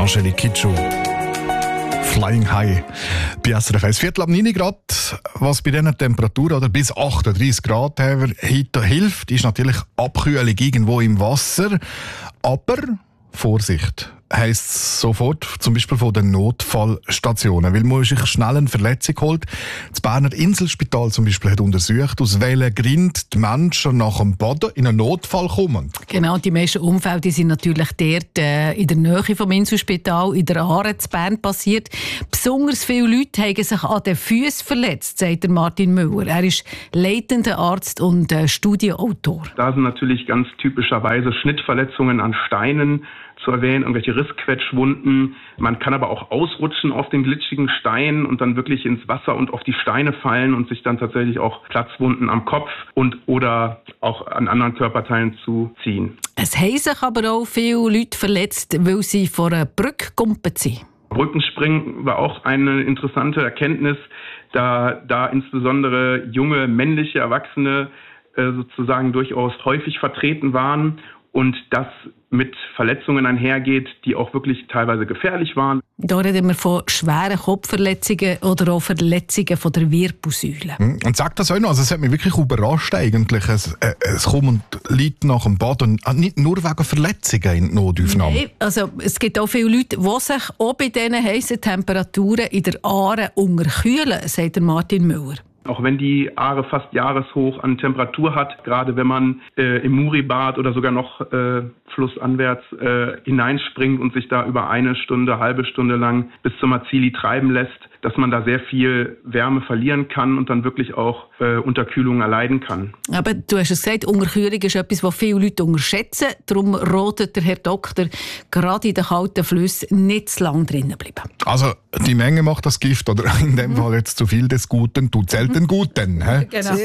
Angelique Kidjo. Flying High. Bei SRF 1 9 Grad, was bei diesen Temperaturen oder bis 38 Grad heute hilft, ist natürlich Abkühlung irgendwo im Wasser. Aber Vorsicht heisst sofort, zum Beispiel von den Notfallstationen, weil man sich schnell eine Verletzung holt. Das Berner Inselspital zum Beispiel hat untersucht, aus welchen Gründen die Menschen nach dem Baden in einen Notfall kommen. Genau, die meisten Unfälle die sind natürlich dort in der Nähe vom Inselspital, in der Aare zu Bern passiert. Besonders viele Leute haben sich an den Füßen verletzt, sagt Martin Müller. Er ist leitender Arzt und Studienautor. Da sind natürlich ganz typischerweise Schnittverletzungen an Steinen zu erwähnen, irgendwelche Rissquetschwunden. Man kann aber auch ausrutschen auf den glitschigen Stein und dann wirklich ins Wasser und auf die Steine fallen und sich dann tatsächlich auch Platzwunden am Kopf und oder auch an anderen Körperteilen zuziehen. Es haben sich aber auch viele Leute verletzt, weil sie vor einer Brücke gekumpelt sind. Brückenspringen war auch eine interessante Erkenntnis, da insbesondere junge männliche Erwachsene sozusagen durchaus häufig vertreten waren und das mit Verletzungen einhergeht, die auch wirklich teilweise gefährlich waren. Da reden wir von schweren Kopfverletzungen oder auch Verletzungen von der Wirbelsäule. Und sagt das auch noch, also es hat mich wirklich überrascht eigentlich. Es kommen Leute nach dem Bad und nicht nur wegen Verletzungen in die Notaufnahme. Nein, also es gibt auch viele Leute, die sich auch bei diesen heissen Temperaturen in der Aare unterkühlen, sagt Martin Müller. Auch wenn die Aare fast jahreshoch an Temperatur hat, gerade wenn man im Muri-Bad oder sogar noch flussanwärts hineinspringt und sich da über eine Stunde, halbe Stunde lang bis zum Marzili treiben lässt, dass man da sehr viel Wärme verlieren kann und dann wirklich auch Unterkühlung erleiden kann. Aber du hast es gesagt, Unterkühlung ist etwas, was viele Leute unterschätzen. Darum rotet der Herr Doktor gerade in den kalten Flüssen nicht zu lange drinnen bleiben. Also die Menge macht das Gift oder in dem Fall jetzt zu viel des Guten tut selten Guten. Genau.